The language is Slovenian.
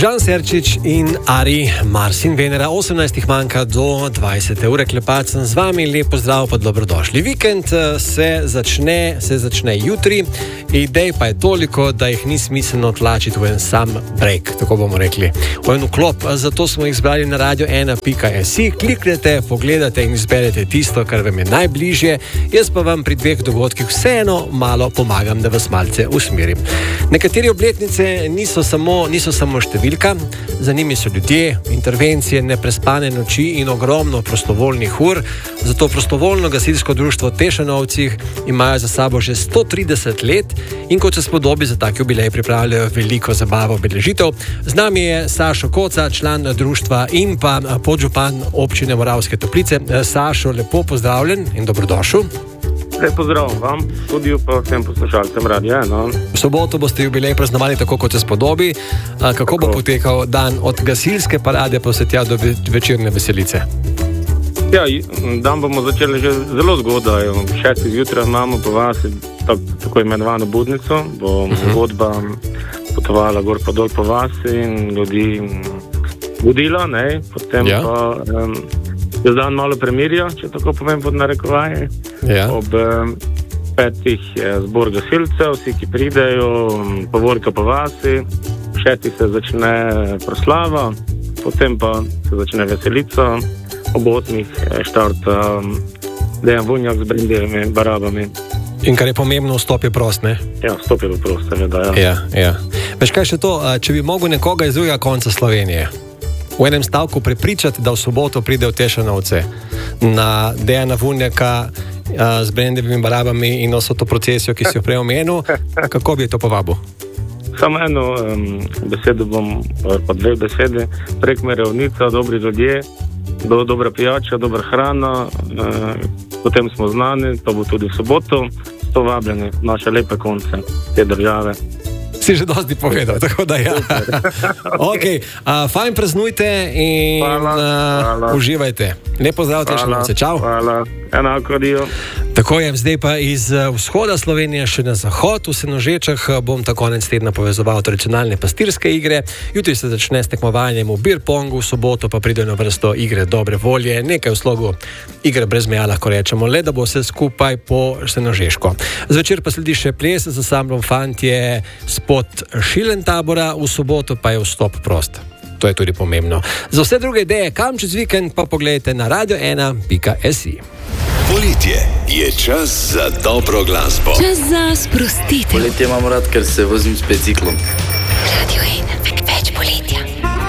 Žan Serčič in Ari Marsin Venera, 18 manjka do 20 ure. Klepat sem z vami, lepo zdrav, pa dobrodošli. Vikend se začne jutri, idej pa je toliko, da jih ni smiselno tlačiti v en sam break, tako bomo rekli, v en vklop. Zato smo jih zbrali na radio1.si, kliknete, pogledate in izberete tisto, kar vam je najbližje. Jaz pa vam pri dveh dogodkih vseeno malo pomagam, da vas malce usmerim. Nekatere obletnice niso samo številka, za njimi so ljudje, intervencije, neprespane noči in ogromno prostovoljnih ur. Zato prostovoljno gasilsko društvo Tešanovcih imajo za sabo že 130 let in kot se spodobi za tak jubilej pripravljajo veliko zabavo, obeležitev. Z nami je Sašo Koca, član društva in pa podžupan občine Moravske Toplice. Sašo, lepo pozdravljen in dobrodošel. Lep pozdrav vam, tudi pa vsem poslušalcem Radia 1. V soboto boste jubilej praznovali tako, kot se spodobi. Kako bo potekal dan od gasilske parade pa vse tja do večerne veselice? Ja, dan bomo začeli že zelo zgodaj. 6. zjutraj imamo po vas tako imenovano budnico, bo zgodba potovala gor pa dol po vas in ljudi budila, potem pa je dan malo premirja, če tako povem pod narekovaje. Ja. Ob 5. je zbor gasilcev, vsi, ki pridejo, povorka po vasi, 6. se začne proslava, potem pa se začne veselica, ob 8. štarta Dejan Vunjak z brendevimi barabami. In kar je pomembno, vstop je prost, ne? Ja, vstop je prost, seveda, ja. Ja. Veš kaj še to, če bi mogel nekoga iz drugega konca Slovenije v enem stavku prepričati, da v soboto pride v Tešanovce na Dejana Vunjaka z brendevimi barabami in vso to procesijo, ki si jo prej omenil, kako bi to povabil? Samo eno besedo bom, pa dve besede, Prekmurje ravnica, dobri ljudje, dobra pijača, dobra hrana, potem smo znani, to bo tudi v soboto, so vabljeni v naše lepe konce te države. Si že dosti povedal, tako da ja. Ok, fajn praznujte in hvala. Uživajte. Lepo zdrav, Tešanovce, čau. Hvala, enako dio. Tako je, zdaj pa iz vzhoda Slovenije še na zahod. V Senožečah bom ta konec tedna povezoval tradicionalne pastirske igre. Jutri se začne s tekmovanjem v beer-pongu, v soboto pa pridejo na vrsto igre dobre volje, nekaj v slogu igre brez meja, lahko rečemo, le da bo vse skupaj po senožeško. Zvečer pa sledi še ples z ansamblom Fantje spod Šilentabora, v soboto pa je vstop prost. To je tudi pomembno. Za vse druge ideje, kam čez vikend, pa pogledajte na radio1.si. Poletje je čas za dobro glasbo. Čas za sprostitev. Poletje imam rad, ker se vozim s biciklom.